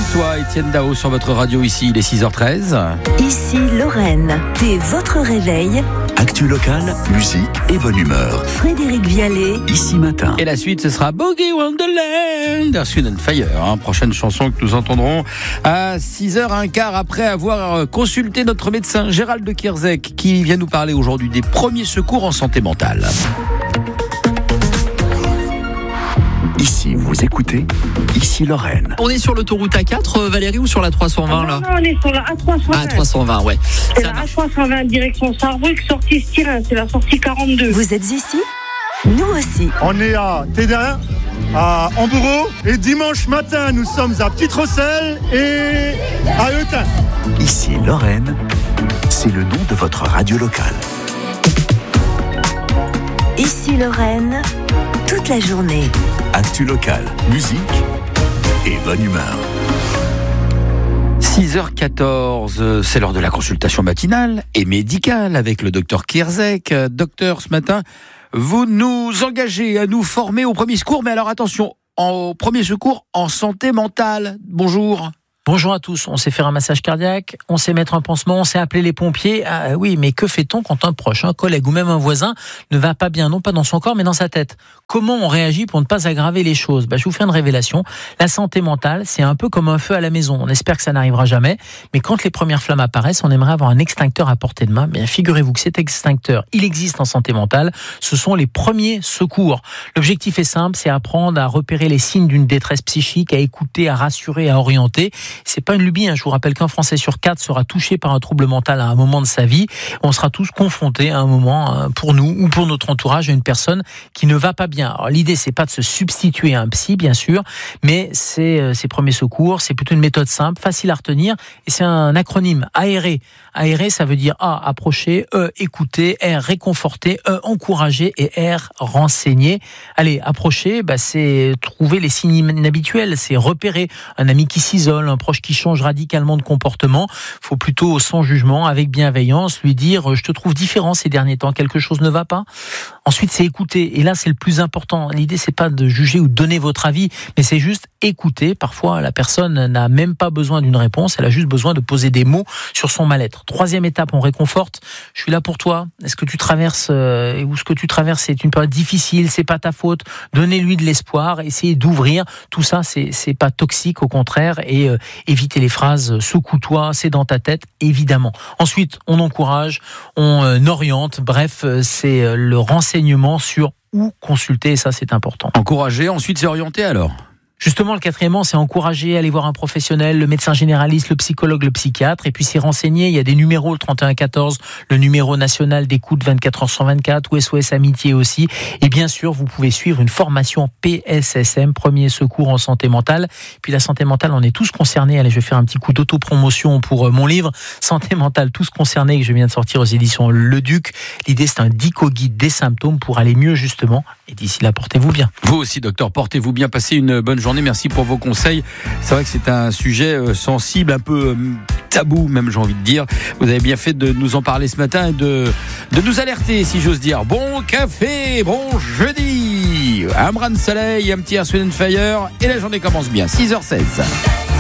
Toi, Étienne Dao sur votre radio ici, il est 6h13. Ici Lorraine, dès votre réveil. Actu locale, musique et bonne humeur. Frédéric Vialet. Ici matin. Et la suite, ce sera Boogie Wonderland, Earth, Wind & Fire. Prochaine chanson que nous entendrons à 6h15 après avoir consulté notre médecin Gérald de Kierzek qui vient nous parler aujourd'hui des premiers secours en santé mentale. Ici, vous écoutez, ici Lorraine. On est sur l'autoroute A4, Valérie, ou sur la 320 là? Non, on est sur la A320. A320, ouais. C'est la A320 direction Sarrebruck, sortie Styrin, c'est la sortie 42. Vous êtes ici? Nous aussi. On est à Tédin, à Hambourg, et dimanche matin, nous sommes à Petite-Rosselle et à Eutin. Ici Lorraine, c'est le nom de votre radio locale. Ici Lorraine, toute la journée. Actu locale, musique et bonne humeur. 6h14, c'est l'heure de la consultation matinale et médicale avec le docteur Kierzek. Docteur, ce matin, vous nous engagez à nous former au premier secours, mais alors attention, au premier secours en santé mentale. Bonjour. Bonjour à tous, on sait faire un massage cardiaque, on sait mettre un pansement, on sait appeler les pompiers. Ah, oui, mais que fait-on quand un proche, un collègue ou même un voisin ne va pas bien, non pas dans son corps mais dans sa tête? Comment on réagit pour ne pas aggraver les choses? Je vous fais une révélation, la santé mentale c'est un peu comme un feu à la maison, on espère que ça n'arrivera jamais, mais quand les premières flammes apparaissent, on aimerait avoir un extincteur à portée de main. Bien, figurez-vous que cet extincteur, il existe en santé mentale, ce sont les premiers secours. L'objectif est simple, c'est apprendre à repérer les signes d'une détresse psychique, à écouter, à rassurer, à orienter. C'est pas une lubie, je vous rappelle qu'un Français sur 4 sera touché par un trouble mental à un moment de sa vie. On sera tous confrontés à un moment, pour nous ou pour notre entourage, à une personne qui ne va pas bien. Alors l'idée, c'est pas de se substituer à un psy, bien sûr, mais c'est ces premiers secours, c'est plutôt une méthode simple, facile à retenir, et c'est un acronyme, aérer. Aérer, ça veut dire A, approcher, E, écouter, R, réconforter, E, encourager, et R, renseigner. Allez, approcher, c'est trouver les signes inhabituels, c'est repérer un ami qui s'isole, un proche qui change radicalement de comportement. Faut plutôt, sans jugement, avec bienveillance, lui dire « je te trouve différent ces derniers temps, quelque chose ne va pas ?» Ensuite, c'est écouter. Et là, c'est le plus important. L'idée, c'est pas de juger ou de donner votre avis, mais c'est juste écouter. Parfois, la personne n'a même pas besoin d'une réponse, elle a juste besoin de poser des mots sur son mal-être. Troisième étape, on réconforte. Je suis là pour toi. Est-ce que tu traverses, ou ce que tu traverses, c'est une période difficile, c'est pas ta faute. Donnez-lui de l'espoir, essayez d'ouvrir. Tout ça, c'est pas toxique, au contraire, et évitez les phrases « secoue-toi, c'est dans ta tête », évidemment. Ensuite, on encourage, on oriente. Bref, c'est le renseignement sur où consulter, et ça, c'est important. Encourager, ensuite c'est orienter alors? Justement, le quatrièmement, c'est encourager, aller voir un professionnel, le médecin généraliste, le psychologue, le psychiatre, et puis c'est renseigner. Il y a des numéros, le 3114, le numéro national d'écoute 24h124, ou SOS Amitié aussi. Et bien sûr, vous pouvez suivre une formation PSSM, premier secours en santé mentale. Puis la santé mentale, on est tous concernés. Allez, je vais faire un petit coup d'autopromotion pour mon livre, Santé mentale, tous concernés, que je viens de sortir aux éditions Le Duc. L'idée, c'est un dico-guide des symptômes pour aller mieux, justement. Et d'ici là, portez-vous bien. Vous aussi, docteur, portez-vous bien. Passez une bonne journée. Merci pour vos conseils. C'est vrai que c'est un sujet sensible, un peu tabou même, j'ai envie de dire. Vous avez bien fait de nous en parler ce matin et de nous alerter, si j'ose dire. Bon café, bon jeudi. Un brin de soleil, un petit Earth, Wind & Fire et la journée commence bien. 6h16.